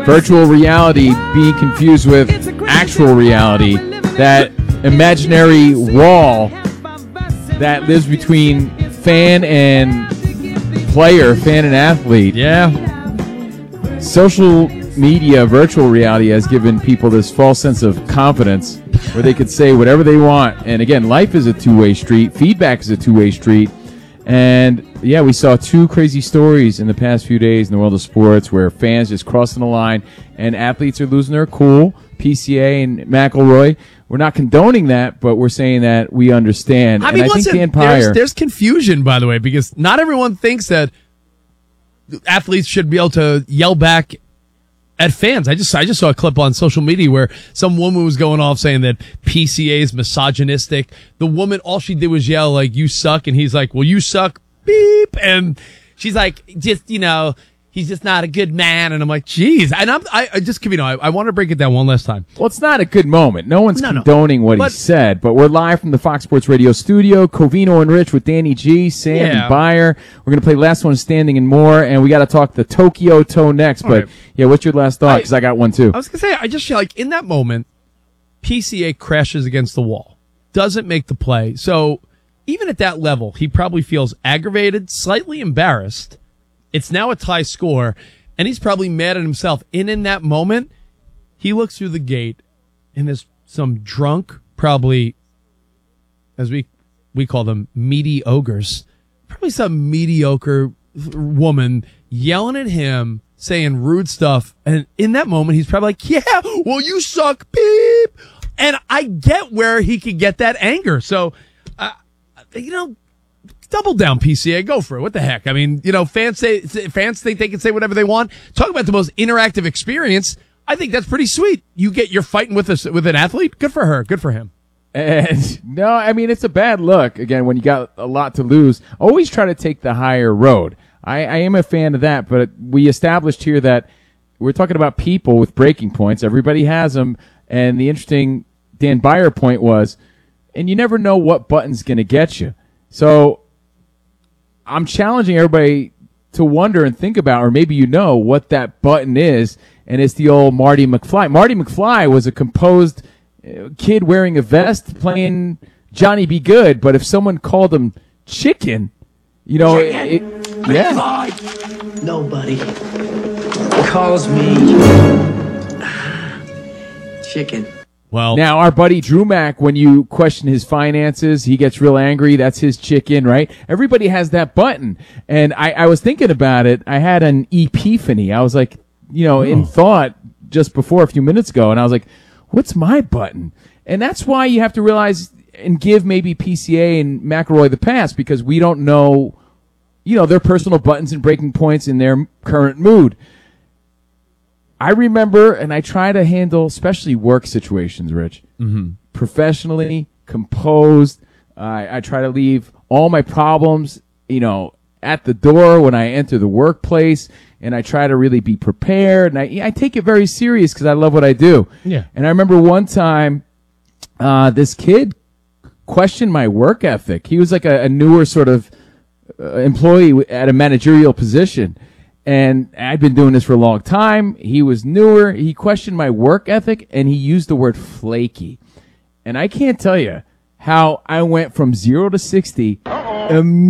virtual reality being confused with actual reality, that imaginary wall that lives between fan and player, fan and athlete. Yeah. Social media, virtual reality has given people this false sense of confidence where they could say whatever they want. And again, life is a two-way street. Feedback is a two-way street. And yeah, we saw two crazy stories in the past few days in the world of sports where fans just crossing the line and athletes are losing their cool. PCA and McElroy. We're not condoning that, but we're saying that we understand. I mean, and I listen, think Dan Pryor, there's confusion, by the way, because not everyone thinks that athletes should be able to yell back at fans. I just saw a clip on social media where some woman was going off saying that PCA is misogynistic. The woman, all she did was yell like, "You suck," and he's like, "Well, you suck, beep," and she's like, "Just, he's just not a good man." And I'm like, geez. And I just, I want to break it down one last time. well, it's not a good moment. No one's condoning what he said, but we're live from the Fox Sports Radio studio. Covino and Rich with Danny G, Sam and Byer. We're going to play Last One Standing and more, and we got to talk the Tokyo Toe next. All but right. Yeah, what's your last thought? Because I got one too. I was going to say, I just feel like in that moment, PCA crashes against the wall, doesn't make the play. So even at that level, he probably feels aggravated, slightly embarrassed. It's now a tie score, and he's probably mad at himself. And in that moment, he looks through the gate, and there's some drunk, probably, as we call them, meaty ogres, probably some mediocre woman yelling at him, saying rude stuff. And in that moment, he's probably like, "Yeah, well, you suck, beep." And I get where he could get that anger. So, double down, PCA. Go for it. What the heck? I mean, fans think they can say whatever they want. Talk about the most interactive experience. I think that's pretty sweet. You're fighting with an athlete. Good for her. Good for him. And no, I mean, it's a bad look. Again, when you got a lot to lose, always try to take the higher road. I am a fan of that, but we established here that we're talking about people with breaking points. Everybody has them. And the interesting Dan Byer point was, and you never know what button's going to get you. So I'm challenging everybody to wonder and think about, or maybe what that button is, and it's the old Marty McFly. Marty McFly was a composed kid wearing a vest playing Johnny Be Good, but if someone called him chicken, yeah. Nobody calls me chicken. Well, now our buddy Drew Mack, when you question his finances, he gets real angry. That's his chicken, right? Everybody has that button. And I was thinking about it. I had an epiphany. I was like, in thought just before a few minutes ago. And I was like, what's my button? And that's why you have to realize and give maybe PCA and McElroy the pass, because we don't know, their personal buttons and breaking points in their current mood. I remember, and I try to handle especially work situations, Rich, professionally, composed. I try to leave all my problems, at the door when I enter the workplace, and I try to really be prepared. And I take it very serious because I love what I do. Yeah. And I remember one time, this kid questioned my work ethic. He was like a newer sort of employee at a managerial position. And I'd been doing this for a long time. He was newer. He questioned my work ethic, and he used the word flaky. And I can't tell you how I went from 0 to 60